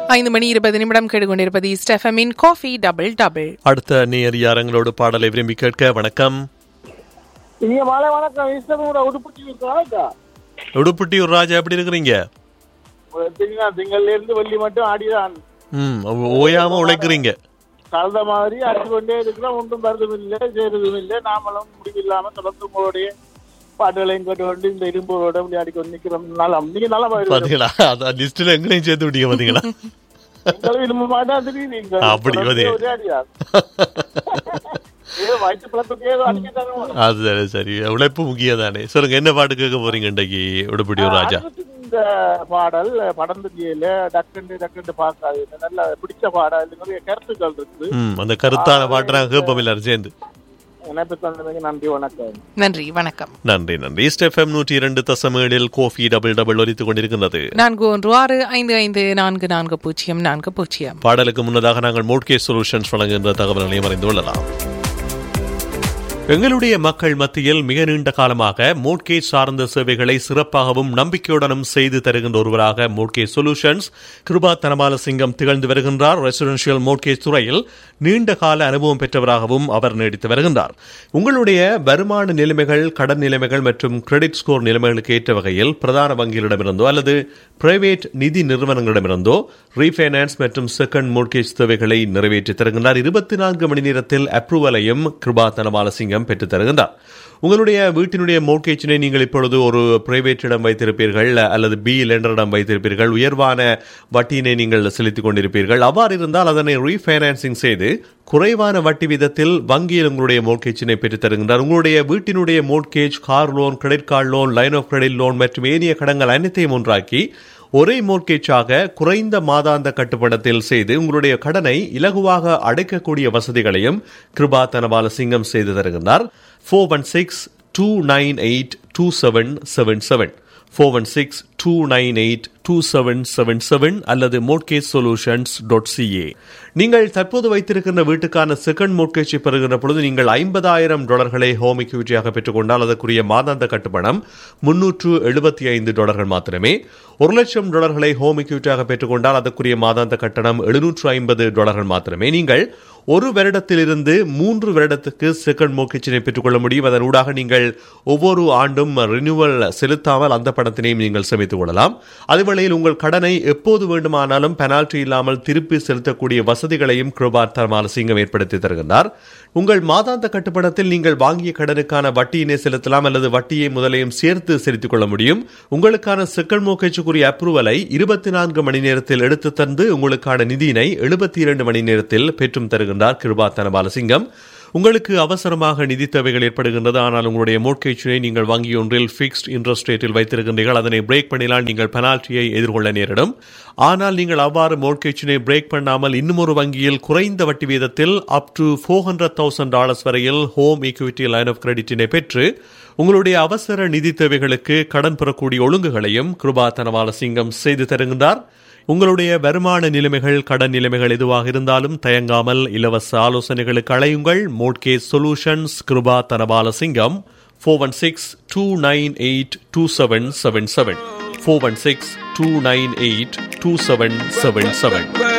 5:20 கேட்டுக்கொண்டிருப்பது ஸ்டெஃபமின் coffee double double. அடுத்த நேர் யாரங்களோட பாடலை விரும்பி கேட்க வணக்கம். இங்க மாலை வணக்கம். ஈஸ்வரனோட உடுப்புட்டியூர் ராஜா, எப்படி இருக்கிறீங்க? திங்கள்ல இருந்து வெள்ளி மட்டும் ஆடிதான் ஓயாம உழைக்கிறீங்க. கலந்த மாதிரி அடிச்சு கொண்டே இருக்கிறோம். ஒன்றும் வருதும் இல்லை, சேருதும் இல்லை. நாமளும் முடிவில்லாம தொடர்ந்து உங்களுடைய பாட்டுகளையும் கேட்டு கொண்டு இந்த இரும்போட விளையாடி கொண்டு நிக்கிறோம். நீங்க நல்லா பாத்தீங்களா? லிஸ்ட்ல எங்களையும் சேர்த்து விட்டீங்க பாத்தீங்களா? இரும்பு மாட்டா தெரியுங்க. அப்படி அது சரி, உழைப்பு முக்கியம் தானே. சொல்லுங்க, என்ன பாட்டு கேட்க போறீங்க இன்றைக்கு உடுப்புட்டியூர் ராஜா? இந்த பாடல் படம் தெரியல, டக்குண்டு பார்க்காது, நல்ல பிடிச்ச பாடல், நிறைய கருத்துக்கள் இருக்குது. அந்த கருத்தான பாட்டு நாங்க கேட்போம் எல்லாரும் சேர்ந்து. நன்றி வணக்கம். நன்றி வணக்கம். நன்றி. ஸ்டெஃபம் 102.7 காஃபி டபுள் டபுள் ஒலித்துக் கொண்டிருக்கின்றது. 4166554440. பாடலுக்கு முன்னதாக நாங்கள் மோட்கேஜ் சொல்யூஷன்ஸ் வழங்குகின்ற தகவல்களையும் அறிந்து கொள்ளலாம். எங்களுடைய மக்கள் மத்தியில் மிக நீண்ட காலமாக மோட்கேஜ் சார்ந்த சேவைகளை சிறப்பாகவும் நம்பிக்கையுடனும் செய்து தருகின்ற ஒருவராக மோட்கேஜ் சொல்யூஷன்ஸ் கிருபா தனபாலசிங்கம் திகழ்ந்து வருகின்றார். ரெசிடென்ஷியல் மோட்கேஜ் துறையில் நீண்ட கால அனுபவம் பெற்றவராகவும் அவர் நீடித்து வருகின்றார். உங்களுடைய வருமான நிலைமைகள், கடன் நிலைமைகள் மற்றும் கிரெடிட் ஸ்கோர் நிலைமைகளுக்கு ஏற்ற வகையில் பிரதான வங்கிகளிடமிருந்தோ அல்லது பிரைவேட் நிதி நிறுவனங்களிடமிருந்தோ ரீஃபைனான்ஸ் மற்றும் செகண்ட் மோட்கேஜ் தேவைகளை நிறைவேற்றி தருகின்றார். 24 மணி நேரத்தில் அப்ரூவலையும் கிருபா தனபாலசிங்கம் பெற்றுத் தருகின்றார். உங்களுடைய வீட்டினுடைய மோட்கேஜினை நீங்கள் இப்பொழுது ஒரு பிரைவேட்டிடம் வைத்திருப்பீர்கள் அல்லது பி லெண்டரிடம் வைத்திருப்பீர்கள். உயர்வான வட்டியினை நீங்கள் செலுத்திக் கொண்டிருப்பீர்கள். அவ்வாறு இருந்தால் அதனை ரீஃபைனான்சிங் செய்து குறைவான வட்டி வீதத்தில் வங்கியில் உங்களுடைய மோட்கேஜினை பெற்றுத் தருகின்றார். உங்களுடைய வீட்டினுடைய mortgage, car loan, credit card loan, line of credit loan மற்றும் ஏனைய கடன்கள் அனைத்தையும் ஒன்றாக்கி ஒரே மோட்கேஜாக குறைந்த மாதாந்த கட்டுப்படத்தில் செய்து உங்களுடைய கடனை இலகுவாக அடைக்கக்கூடிய வசதிகளையும் கிருபா தனபாலசிங்கம் செய்து தருகின்றார். 416-298-2777 416-298-2777 அல்லது mortgagesolutions.ca. நீங்கள் தற்போது வைத்திருக்கின்ற வீட்டுக்கான செகண்ட் மோட்கேஜை பெறுகின்ற பொழுது நீங்கள் $50,000 ஹோம் இக்விட்டியாக பெற்றுக்கொண்டால் அதற்குரிய மாதாந்த கட்டுப்பணம் $375 மாத்திரமே. $1,00,000 ஹோம் இக்விட்டியாக பெற்றுக்கொண்டால் அதற்குரிய மாதாந்த கட்டணம் $750 மாத்திரமே. நீங்கள் 1 வருடத்திலிருந்து 3 வருடத்துக்கு செகண்ட் மோட்கேஜினை பெற்றுக்கொள்ள முடியும். அதன் ஊடாக நீங்கள் ஒவ்வொரு ஆண்டும் ரினியூவல் செலுத்தாமல் அந்த பணத்தினையும் நீங்கள் சேமித்துக் கொள்ளலாம். அதுவேளையில் உங்கள் கடனை எப்போது வேண்டுமானாலும் பெனால்டி இல்லாமல் திருப்பி செலுத்தக்கூடிய வசதிகளையும் கிருபா தனபாலசிங்கம் ஏற்படுத்தி தருகின்றார். உங்கள் மாதாந்த கட்டுப்பணத்தில் நீங்கள் வாங்கிய கடனுக்கான வட்டியினை செலுத்தலாம் அல்லது வட்டியை முதலையும் சேர்த்து செலுத்திக் கொள்ள முடியும். உங்களுக்கான செகண்ட் மோட்கேஜுக்குரிய அப்ரூவலை 24 மணி நேரத்தில் எடுத்து தந்து உங்களுக்கான நிதியினை 72 மணி நேரத்தில் பெற்றும் தருகின்றார் கிருபா தனபாலசிங்கம். உங்களுக்கு அவசரமாக நிதி தேவைகள் ஏற்படுகின்றது, ஆனால் உங்களுடைய மோட்கேஜினை நீங்கள் வங்கி ஒன்றில் ஃபிக்ஸ்ட் இன்ட்ரெஸ்ட் ரேட்டில் வைத்திருக்கின்றீர்கள். அதனை பிரேக் பண்ணினால் நீங்கள் பெனால்ட்டியை எதிர்கொள்ள நேரிடும். ஆனால் நீங்கள் அவ்வாறு மோட்கேஜினை பிரேக் பண்ணாமல் இன்னும் ஒரு வங்கியில் குறைந்த வட்டி வீதத்தில் அப் டு $400,000 வரையில் ஹோம் ஈக்விட்டி லைன் ஆஃப் கிரெடிட்டினை பெற்று உங்களுடைய அவசர நிதி தேவைகளுக்கு கடன் பெறக்கூடிய ஒழுங்குகளையும் கிருபா தனபாலசிங்கம் செய்து தருகின்றார். உங்களுடைய வருமான நிலைமைகள், கடன் நிலைமைகள் எதுவாக இருந்தாலும் தயங்காமல் இலவச ஆலோசனைகளுக்கு அழையுங்கள். Mortgage solutions Kripa Thanabalasingam 416-298-2777 416-298-2777.